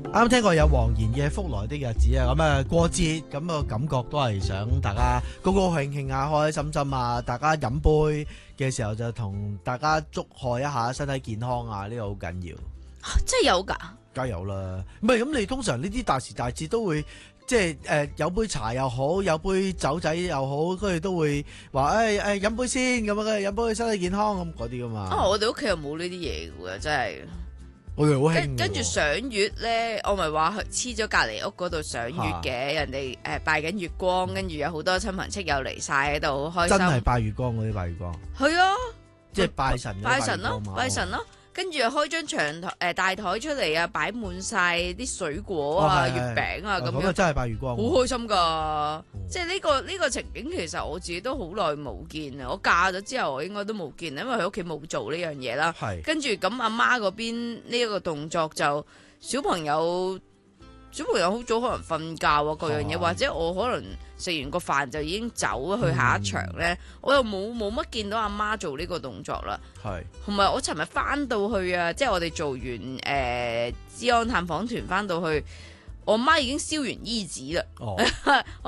啱聽過有黃妍嘅《福來的日子》啊，咁啊過節咁個感覺都係想大家高高興興啊，開開心心啊，大家飲杯嘅時候就同大家祝賀一下身體健康啊，呢個好緊要。 真係有㗎？ 梗係有啦，唔係咁你通常呢啲大時大節都會即係有杯茶又好，有杯酒仔又好，跟住都會話飲杯先咁樣，飲杯身體健康咁嗰啲噶嘛。 我哋屋企又冇呢啲嘢㗎，真係。 我哋好興跟住賞月咧，我咪話黐咗隔離屋嗰度賞月嘅，人哋拜緊月光，跟住有好多親朋戚友嚟晒喺度，好開心。 真係拜月光嗰啲拜月光。 係啊， 即係拜神。 拜神咯，拜神咯。跟住又開張長台大台出嚟啊，擺滿晒啲水果啊、月餅啊咁樣， 真係拜月光， 好開心噶！即係呢個情景，其實我自己都好耐冇見啊！我嫁咗之後，我應該都冇見，因為佢屋企冇做呢樣嘢啦。跟住咁阿媽嗰邊呢一個動作就小朋友好早可能瞓覺啊，各樣嘢，或者我可能食完個飯就已經走去下一場咧，我又冇乜見到阿媽做呢個動作啦。同埋我尋日翻到去啊，即係我哋做完資安探訪團翻到去，我媽已經燒完衣紙啦。